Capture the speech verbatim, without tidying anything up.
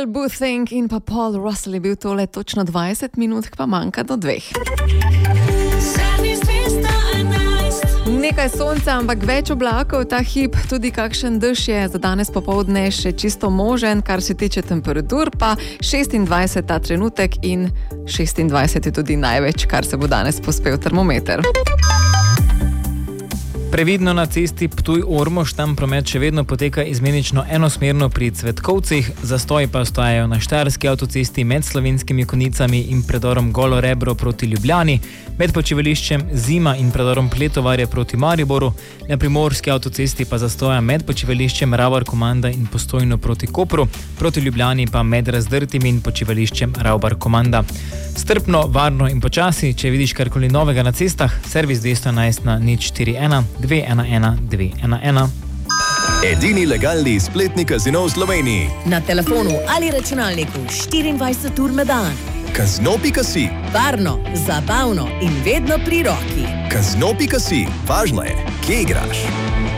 Boothing in pa Paul Russell je bil tole točno dvajset minut, pa manjka do dveh. Nekaj sonca, ampak več oblakov, ta hip, tudi kakšen dež je za danes popoldne še čisto možen, kar se tiče temperatur, pa šestindvajset ta trenutek in šestindvajset je tudi največ, kar se bo danes pospel termometer. Previdno na cesti Ptuj-Ormož, tam promet še vedno poteka izmenično enosmerno pri Cvetkovcih, zastoji pa ostajajo na štajerski avtocesti med Slovenskimi Konicami in predorom Golo Rebro proti Ljubljani, med počivališčem Zima in predorom Pletovarje proti Mariboru, na primorski avtocesti pa zastoja med počivališčem Ravbar Komanda in Postojno proti Kopru, proti Ljubljani pa med Razdrtimi in počivališčem Ravbar Komanda. Strpno, varno in počasi, če vidiš karkoli novega na cestah, servis dvesto enajst na nič štiri ena dve ena ena dve ena ena. Edini legalni spletni kazino v Sloveniji. Na telefonu ali računalniku štiriindvajset ur na dan. Kazino pika si. Varno, zabavno in vedno pri roki. Kazino pika si. Važno je, kje igraš.